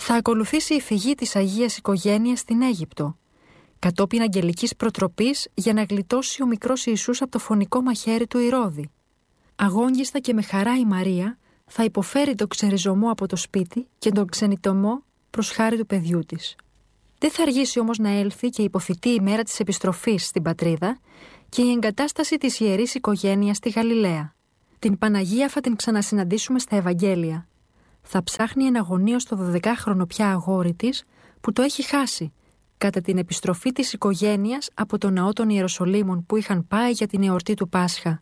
Θα ακολουθήσει η φυγή της Αγίας Οικογένειας στην Αίγυπτο, κατόπιν αγγελικής προτροπής για να γλιτώσει ο μικρός Ιησούς από το φωνικό μαχαίρι του Ηρώδη. Αγόγγιστα και με χαρά η Μαρία θα υποφέρει τον ξεριζωμό από το σπίτι και τον ξενιτωμό προς χάρη του παιδιού της. Δεν θα αργήσει όμως να έλθει και υποθητή η μέρα της επιστροφής στην πατρίδα και η εγκατάσταση της ιερής οικογένειας στη Γαλιλαία. Την Παναγία θα την ξανασυναντήσουμε στα Ευαγγέλια. Θα ψάχνει εναγωνίως το 12χρονο πια αγόρι της που το έχει χάσει κατά την επιστροφή της οικογένειας από το ναό των Ιεροσολύμων που είχαν πάει για την εορτή του Πάσχα.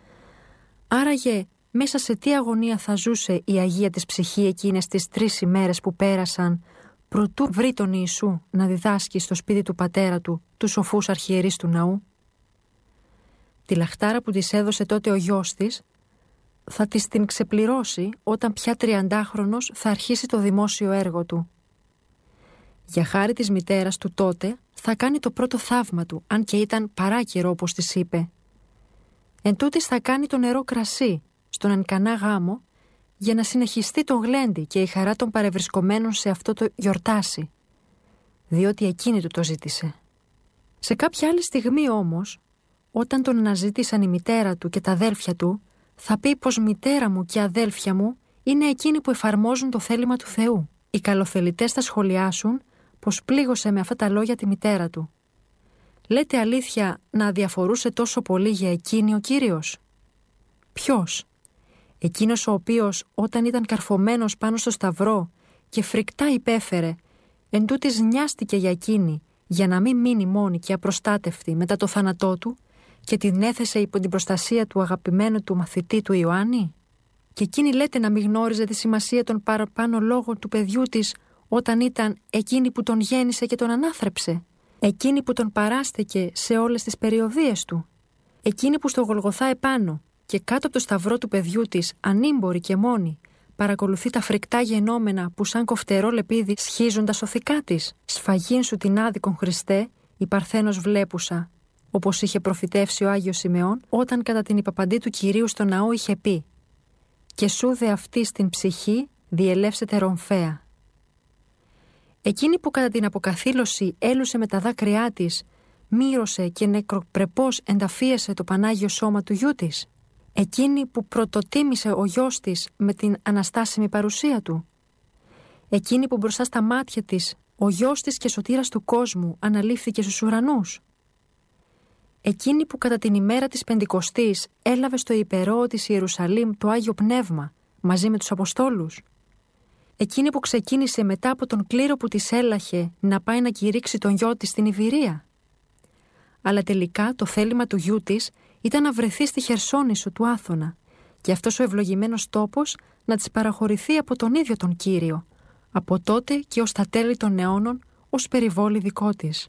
Άραγε, μέσα σε τι αγωνία θα ζούσε η Αγία της ψυχή εκείνες τις 3 ημέρες που πέρασαν προτού βρει τον Ιησού να διδάσκει στο σπίτι του πατέρα του τους σοφούς αρχιερείς του ναού. Τη λαχτάρα που της έδωσε τότε ο γιος της θα της την ξεπληρώσει όταν πια 30χρονος θα αρχίσει το δημόσιο έργο του. Για χάρη της μητέρας του τότε θα κάνει το πρώτο θαύμα του, αν και ήταν παράκαιρο όπως της είπε. Εν τούτης θα κάνει το νερό κρασί στον ανικανά γάμο για να συνεχιστεί το γλέντι και η χαρά των παρευρισκομένων σε αυτό το γιορτάσι, διότι εκείνη του το ζήτησε. Σε κάποια άλλη στιγμή όμως, όταν τον αναζήτησαν η μητέρα του και τα αδέλφια του, θα πει πως μητέρα μου και αδέλφια μου είναι εκείνοι που εφαρμόζουν το θέλημα του Θεού. Οι καλοθελητές θα σχολιάσουν πως πλήγωσε με αυτά τα λόγια τη μητέρα του. Λέτε αλήθεια να αδιαφορούσε τόσο πολύ για εκείνη ο Κύριος? Ποιος? Εκείνος ο οποίος όταν ήταν καρφωμένος πάνω στο σταυρό και φρικτά υπέφερε, εν τούτης νοιάστηκε για εκείνη, για να μην μείνει μόνη και απροστάτευτη μετά το θάνατό του και την έθεσε υπό την προστασία του αγαπημένου του μαθητή του Ιωάννη? Και εκείνη λέτε να μην γνώριζε τη σημασία των παραπάνω λόγων του παιδιού της όταν ήταν εκείνη που τον γέννησε και τον ανάθρεψε, εκείνη που τον παράστηκε σε όλες τις περιοδίες του, εκείνη που στο Γολγοθά επάνω και κάτω από το σταυρό του παιδιού της, ανήμπορη και μόνη, παρακολουθεί τα φρικτά γενόμενα που σαν κοφτερό λεπίδι σχίζουν τα σωθικά της. Σφαγήν σου την άδικον Χριστέ, η παρθένος βλέπουσα, όπως είχε προφητεύσει ο Άγιος Σιμεών όταν κατά την υπαπαντή του Κυρίου στο ναό είχε πει «Και σου δε αυτή στην ψυχή διελεύσετε ρομφαία». Εκείνη που κατά την αποκαθήλωση έλουσε με τα δάκρυά της, μύρωσε και νεκροπρεπώς ενταφίεσε το Πανάγιο σώμα του γιού της. Εκείνη που πρωτοτίμησε ο γιος της με την αναστάσιμη παρουσία του. Εκείνη που μπροστά στα μάτια της ο γιος της και σωτήρας του κόσμου αναλήφθηκε στους ουρανούς. Εκείνη που κατά την ημέρα της Πεντηκοστής έλαβε στο υπερόο της Ιερουσαλήμ το Άγιο Πνεύμα μαζί με τους Αποστόλους. Εκείνη που ξεκίνησε μετά από τον κλήρο που της έλαχε να πάει να κηρύξει τον γιο της στην Ιβηρία. Αλλά τελικά το θέλημα του γιού της ήταν να βρεθεί στη Χερσόνησο του Άθωνα και αυτός ο ευλογημένος τόπος να της παραχωρηθεί από τον ίδιο τον Κύριο, από τότε και ως τα τέλη των αιώνων ως περιβόλι δικό της.